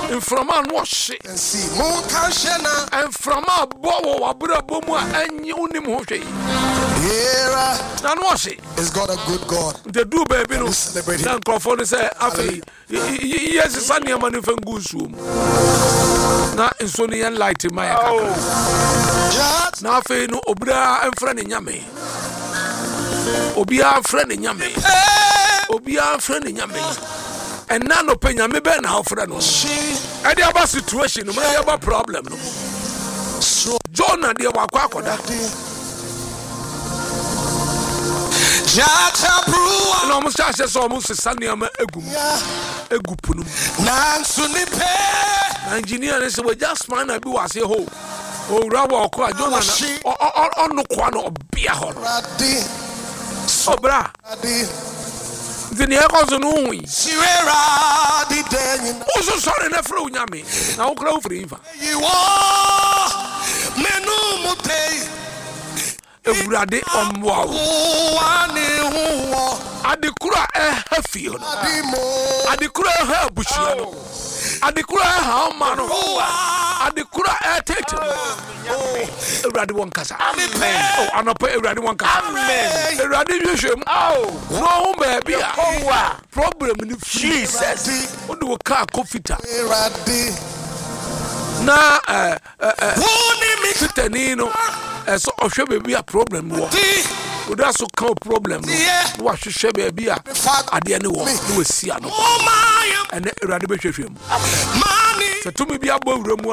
In from a wash it. And see, moon can shena. And from a bow or braboma and you nimoshe. Here And wash it. is God a good God. The do baby no celebrate him. Nan crofone say afi yes sani amanu fengusu na insoni yan light my kaka na afi no obra enfra ne nyame obia enfra ne nyame obia enfra ne nyame and na no penya me be na ofra no e dey about situation no dey about problem no Jonah dey wakwa akoda no almost just almost Saniama Egupunum. Nansunipe Engineer is just man I be was a hole. Oh, Rawa or Jonah on no quano or beer hall. So, bra. The Niagara's an only. Sierra di den. Also, sorry, enough for Yami. Now, grow for Eva. You are Menu Mute. Everybody on wow. Adikura field. Adikura her bushiano. Adikura how man. Adikura take. Everybody one casa. Oh, I'm not pay everybody one casa. Everybody you oh, no baby. Problem in Jesus. What do a car coffee? Na Fitanino. So should be a problem. Would also come problem. What should be a at the end of the war. And Radibisham. So to me be a room.